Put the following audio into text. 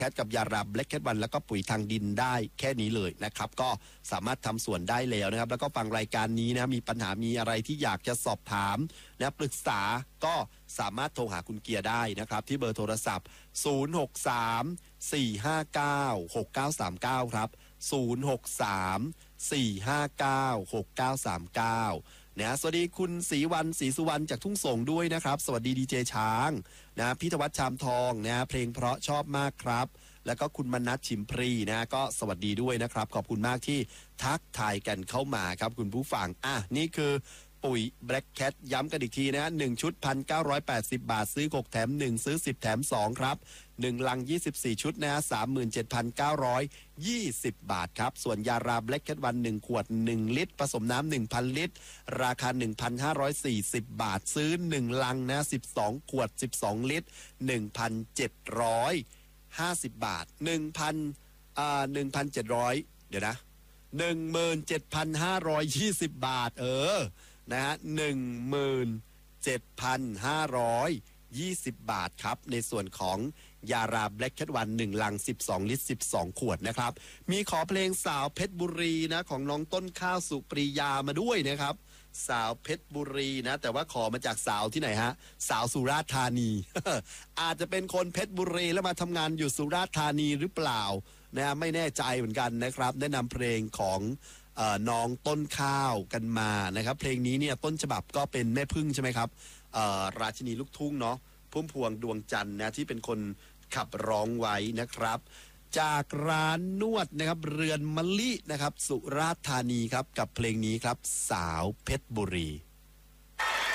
แคทกับยาราแบล็กแคทวันแล้วก็ปุ๋ยทางดินได้แค่นี้เลยนะครับก็สามารถทำสวนได้แล้วนะครับแล้วก็ฟังรายการนี้นะมีปัญหามีอะไรที่อยากจะสอบถามนะปรึกษาก็สามารถโทรหาคุณเกียร์ได้นะครับที่เบอร์โทรศัพท์063-459-6939ครับ063-459-6939นะสวัสดีคุณศรีวันศรีสุวรรณจากทุ่งสงด้วยนะครับสวัสดีดีเจช้างนะพิทวัฒน์ชามทองนะเพลงเพราะชอบมากครับแล้วก็คุณมนัสชิมพรีนะก็สวัสดีด้วยนะครับขอบคุณมากที่ทักทายกันเข้ามาครับคุณผู้ฟังนี่คือปุ๋ย Black Cat ย้ำกันอีกทีนะ1ชุด 1,980 บาทซื้อ6แถม1ซื้อ10แถม2ครับ1ลัง24ชุดนะ 37,920 บาทครับส่วนยารา Black Cat วัน1ขวด1ลิตรผสมน้ำ 1,000 ลิตรราคา 1,540 บาทซื้อ1ลังนะ12ขวด12ลิตร 1,750 บาท 1,700 เดี๋ยวนะ 17,520 บาทนะฮะ 17,520 บาทครับในส่วนของยาราแบล็กแคทวัน1ลัง12ลิตร12ขวดนะครับมีขอเพลงสาวเพชรบุรีนะของน้องต้นข้าวสุปรียามาด้วยนะครับสาวเพชรบุรีนะแต่ว่าขอมาจากสาวที่ไหนฮะสาวสุราษฎร์ธานี อาจจะเป็นคนเพชรบุรีแล้วมาทำงานอยู่สุราษฎร์ธานีหรือเปล่านะไม่แน่ใจเหมือนกันนะครับได้นำเพลงของน้องต้นข้าวกันมานะครับเพลงนี้เนี่ยต้นฉบับก็เป็นแม่พึ่งใช่ไหมครับราชินีลูกทุ่งเนาะพุ่มพวงดวงจันทร์นะที่เป็นคนขับร้องไว้นะครับจากร้านนวดนะครับเรือนมะลินะครับสุราษฎร์ธานีครับกับเพลงนี้ครับสาวเพชรบุรี